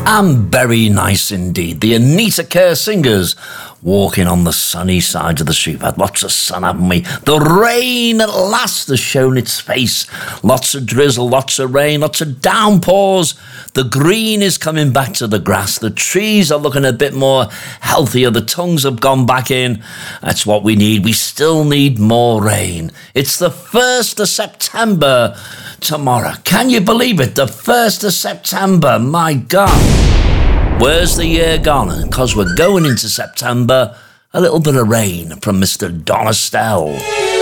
And very nice indeed. The Anita Kerr Singers walking on the sunny side of the street. We've had lots of sun, haven't we? The rain at last has shown its face. Lots of drizzle, lots of rain, lots of downpours. The green is coming back to the grass. The trees are looking a bit more healthier. The tongues have gone back in. That's what we need. We still need more rain. It's the 1st of September tomorrow. Can you believe it? The 1st of September. My God. Where's the year gone? Because we're going into September, a little bit of rain from Mr. Don Estelle.